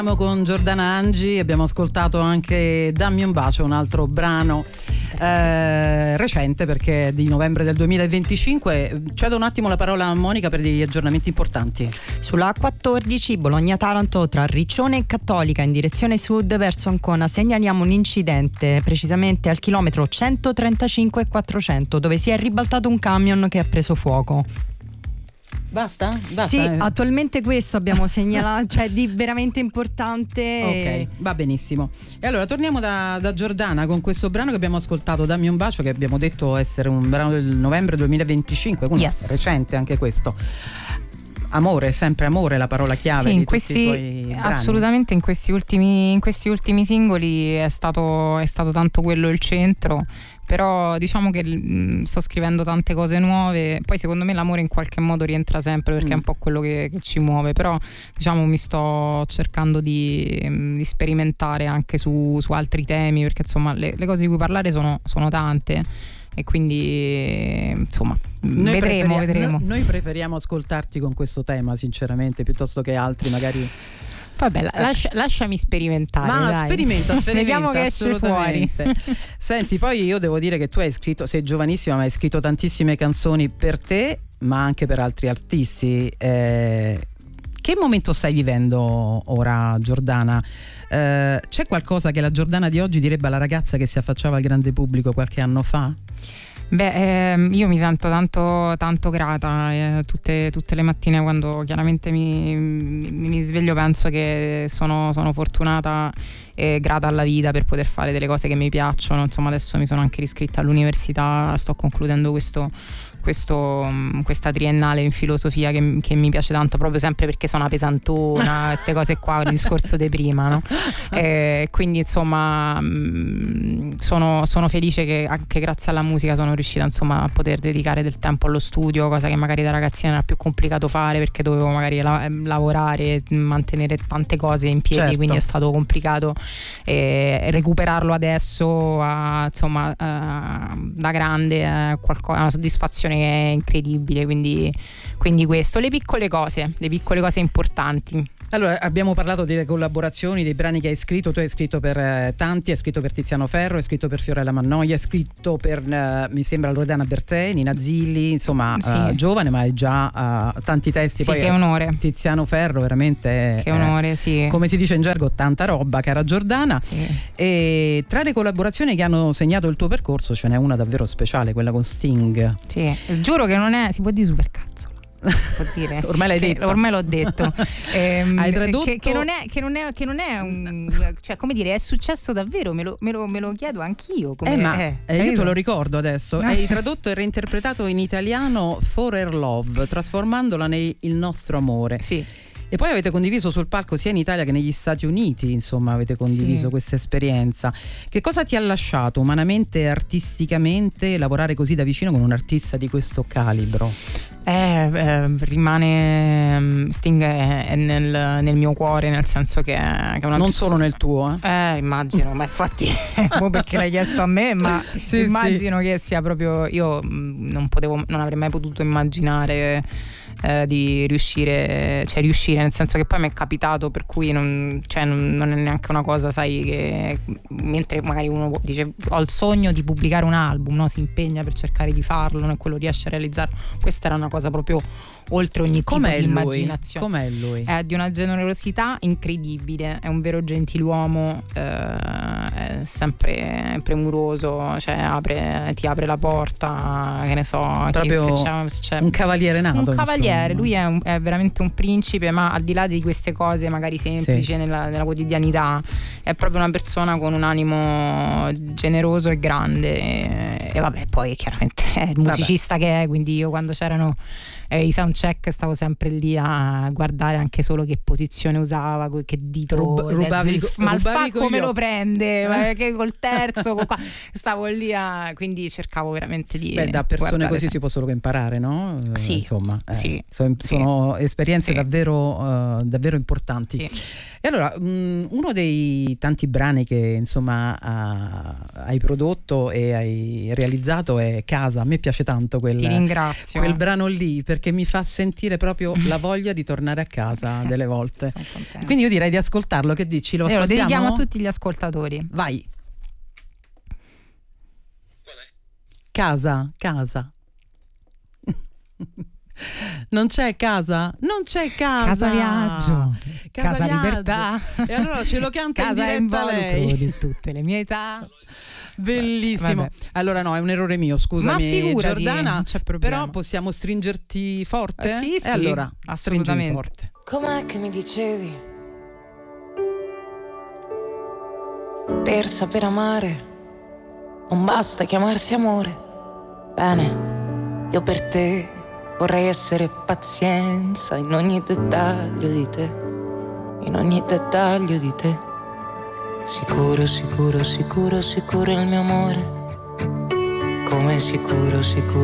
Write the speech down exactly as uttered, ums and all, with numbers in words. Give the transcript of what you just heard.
Siamo con Giordana Angi, abbiamo ascoltato anche Dammi un bacio, un altro brano eh, recente perché è di novembre del duemilaventicinque. Cedo un attimo la parola a Monica per degli aggiornamenti importanti. Sulla A quattordici Bologna-Taranto tra Riccione e Cattolica in direzione sud verso Ancona segnaliamo un incidente precisamente al chilometro centotrentacinque e quattrocento dove si è ribaltato un camion che ha preso fuoco. Basta? Basta? Sì, attualmente questo abbiamo segnalato, cioè di veramente importante. Ok, va benissimo. E allora torniamo da, da Giordana con questo brano che abbiamo ascoltato, Dammi un bacio, che abbiamo detto essere un brano del novembre duemilaventicinque, quindi yes. recente anche questo. Amore, sempre amore, la parola chiave. Sì, di in questi, tutti i tuoi brani. assolutamente in questi ultimi in questi ultimi singoli è stato è stato tanto quello il centro, però diciamo che mh, sto scrivendo tante cose nuove. Poi secondo me l'amore in qualche modo rientra sempre perché mm. è un po' quello che, che ci muove, però diciamo mi sto cercando di, di sperimentare anche su, su altri temi, perché insomma le, le cose di cui parlare sono, sono tante e quindi insomma noi vedremo vedremo noi, noi preferiamo ascoltarti con questo tema sinceramente piuttosto che altri magari. Vabbè, la, lascia, lasciami sperimentare. Ma dai. sperimenta, sperimenta. Vediamo che esce fuori. Senti, poi io devo dire che tu hai scritto, sei giovanissima, ma hai scritto tantissime canzoni per te, ma anche per altri artisti. Eh, che momento stai vivendo ora, Giordana? Eh, c'è qualcosa che la Giordana di oggi direbbe alla ragazza che si affacciava al grande pubblico qualche anno fa? Beh, ehm, io mi sento tanto, tanto grata eh, tutte, tutte le mattine quando chiaramente mi, mi, mi sveglio, penso che sono, sono fortunata e grata alla vita per poter fare delle cose che mi piacciono. Insomma, adesso mi sono anche riscritta all'università, sto concludendo questo Questo, questa triennale in filosofia che, che mi piace tanto, proprio sempre perché sono una pesantona, queste cose qua, il discorso di prima, no? E quindi insomma sono, sono felice che anche grazie alla musica sono riuscita insomma a poter dedicare del tempo allo studio, cosa che magari da ragazzina era più complicato fare perché dovevo magari la, lavorare, mantenere tante cose in piedi, certo. Quindi è stato complicato e recuperarlo adesso a, insomma a, da grande è qualcosa, una soddisfazione che è incredibile, quindi, quindi questo, le piccole cose, le piccole cose importanti. Allora, abbiamo parlato delle collaborazioni, dei brani che hai scritto. Tu hai scritto per eh, tanti, hai scritto per Tiziano Ferro, hai scritto per Fiorella Mannoia, hai scritto per, eh, mi sembra, Loredana Bertè, Nina Zilli, insomma, sì. eh, giovane, ma hai già eh, tanti testi. Sì, poi, che onore. Tiziano Ferro, veramente. Che onore, eh, sì. Come si dice in gergo, tanta roba, cara Giordana. Sì. E tra le collaborazioni che hanno segnato il tuo percorso ce n'è una davvero speciale, quella con Sting. Sì, giuro che non è, si può dire supercazzo. Può dire. Ormai l'hai detto. Ormai l'ho detto. ehm, Hai tradotto? Che, che non è, che non è, che non è un, cioè come dire, è successo davvero, me lo, me lo, me lo chiedo anch'io. Come, eh, ma eh, eh, io te lo ricordo adesso. Hai tradotto e reinterpretato in italiano For Her Love, trasformandola nel Il nostro amore. Sì. E poi avete condiviso sul palco sia in Italia che negli Stati Uniti, insomma, avete condiviso sì. questa esperienza. Che cosa ti ha lasciato umanamente e artisticamente lavorare così da vicino con un artista di questo calibro? Eh, eh, rimane Sting è, è nel, nel mio cuore, nel senso che è, che è una non persona, solo nel tuo, eh, eh immagino, ma infatti perché l'hai chiesto a me, ma sì, immagino sì. che sia proprio, io non potevo, non avrei mai potuto immaginare eh, di riuscire, cioè riuscire nel senso che poi mi è capitato, per cui non, cioè, non, non è neanche una cosa, sai, che mentre magari uno dice ho il sogno di pubblicare un album, no? Si impegna per cercare di farlo, non è quello, riesce a realizzarlo. Questa era una cosa proprio oltre ogni tipo Com'è di lui? immaginazione. Com'è lui? È di una generosità incredibile, è un vero gentiluomo, eh, è sempre premuroso, cioè apre, ti apre la porta, che ne so, proprio che se c'è, se c'è, un cavaliere nato. Un cavaliere, insomma. Lui è, un, è veramente un principe, ma al di là di queste cose magari semplici sì. nella, nella quotidianità, è proprio una persona con un animo generoso e grande e, e vabbè, poi chiaramente è il musicista vabbè. che è, quindi io quando c'erano eh, i soundcheck stavo sempre lì a guardare anche solo che posizione usava, che dito Rub, rubavi, il, ma il fa come io. lo prende eh? Che col terzo con qua, stavo lì a, quindi cercavo veramente di beh, da persone così sempre. Si può solo che imparare, no? Sì, insomma eh, sì, sono, sì. sono esperienze sì. davvero uh, davvero importanti. Sì. E allora, mh, uno dei tanti brani che insomma ha, hai prodotto e hai realizzato è Casa. A me piace tanto quel, Ti ringrazio. quel brano lì, perché mi fa sentire proprio la voglia di tornare a casa delle volte. Sono contenta. Quindi io direi di ascoltarlo, che dici? Lo Eh, lo ascoltiamo? dedichiamo a tutti gli ascoltatori. Vai. Casa, casa. Non c'è casa? Non c'è casa. Casa viaggio, Casa, casa viaggio. libertà. E allora ce lo canta Casa in diretta involucro lei. di tutte le mie età. Bellissimo. Vabbè. Allora no, è un errore mio, scusami, Ma figurati, Giordana, non c'è problema. però possiamo stringerti forte? Eh, sì, E sì, allora, assolutamente. stringimi forte. Com'è che mi dicevi? Per saper amare non basta chiamarsi amore. Bene, io per te vorrei essere pazienza in ogni dettaglio di te, in ogni dettaglio di te. Sicuro, sicuro, sicuro, sicuro il mio amore, come sicuro, sicuro